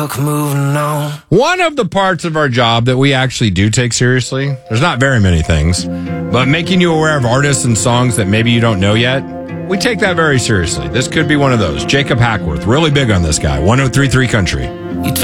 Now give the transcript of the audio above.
luck moving on. One of the parts of our job that we actually do take seriously, there's not very many things, but making you aware of artists and songs that maybe you don't know yet, we take that very seriously. This could be one of those. Jacob Hackworth, really big on this guy, 103.3 Country. You